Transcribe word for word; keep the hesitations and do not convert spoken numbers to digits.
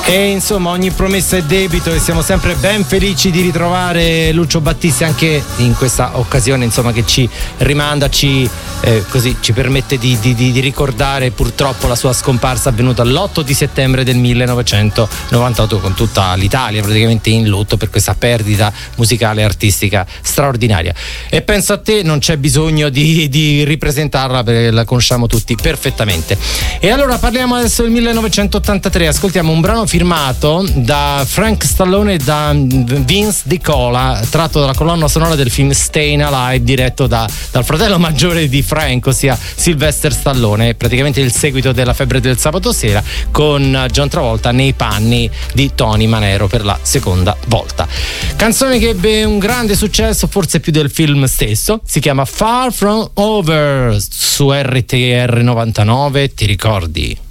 E insomma ogni promessa è debito e siamo sempre ben felici di ritrovare Lucio Battisti anche in questa occasione, insomma, che ci rimanda, ci, eh, così, ci permette di, di, di ricordare purtroppo la sua scomparsa avvenuta l'otto di settembre del millenovecentonovantotto, con tutta l'Italia praticamente in lutto per questa perdita musicale e artistica straordinaria. E penso a te, non c'è bisogno di, di ripresentarla perché la conosciamo tutti perfettamente. E allora parliamo adesso del millenovecentottantatré, ascoltiamo un brano firmato da Frank Stallone e da Vince DiCola, tratto dalla colonna sonora del film Staying Alive, diretto da, dal fratello maggiore di Frank, ossia Sylvester Stallone, praticamente il seguito della Febbre del sabato sera, con John Travolta nei panni di Tony Manero per la seconda volta. Canzone che ebbe un grande successo, forse più del film stesso, si chiama Far From Over su R T R novantanove, ti ricordi?